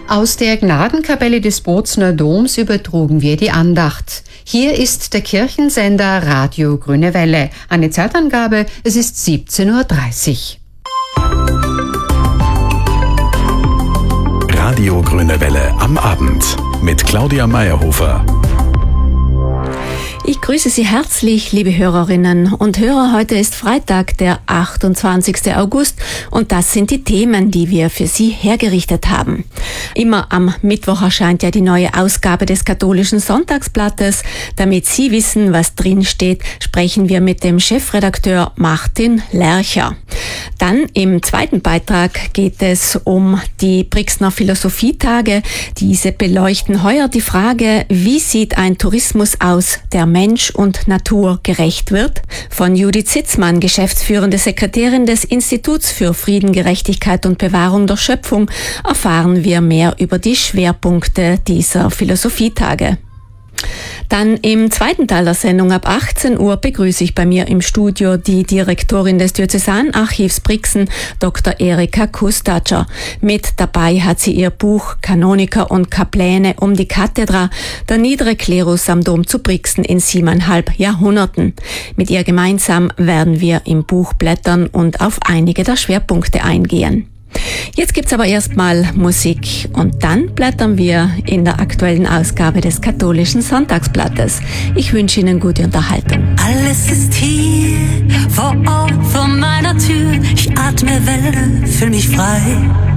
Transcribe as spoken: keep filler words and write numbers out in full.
Aus der Gnadenkapelle des Bozner Doms übertrugen wir die Andacht. Hier ist der Kirchensender Radio Grüne Welle. Eine Zeitangabe, es ist siebzehn Uhr dreißig. Radio Grüne Welle am Abend mit Claudia Meyerhofer. Ich grüße Sie herzlich, liebe Hörerinnen und Hörer. Heute ist Freitag, der achtundzwanzigster August, und das sind die Themen, die wir für Sie hergerichtet haben. Immer am Mittwoch erscheint ja die neue Ausgabe des katholischen Sonntagsblattes. Damit Sie wissen, was drin steht, sprechen wir mit dem Chefredakteur Martin Lercher. Dann im zweiten Beitrag geht es um die Brixner Philosophietage. Diese beleuchten heuer die Frage, wie sieht ein Tourismus aus, der Mensch und Natur gerecht wird? Von Judith Sitzmann, geschäftsführende Sekretärin des Instituts für Frieden, Gerechtigkeit und Bewahrung der Schöpfung, erfahren wir mehr über die Schwerpunkte dieser Philosophietage. Dann im zweiten Teil der Sendung ab achtzehn Uhr begrüße ich bei mir im Studio die Direktorin des Diözesanarchivs Brixen, Doktor Erika Kustatscher. Mit dabei hat sie ihr Buch Kanoniker und Kapläne um die Kathedra, der niedere Klerus am Dom zu Brixen in siebeneinhalb Jahrhunderten. Mit ihr gemeinsam werden wir im Buch blättern und auf einige der Schwerpunkte eingehen. Jetzt gibt's aber erstmal Musik und dann blättern wir in der aktuellen Ausgabe des katholischen Sonntagsblattes. Ich wünsche Ihnen gute Unterhaltung. Alles ist hier vor Ort vor meiner Tür. Ich atme Welle, fühl mich frei.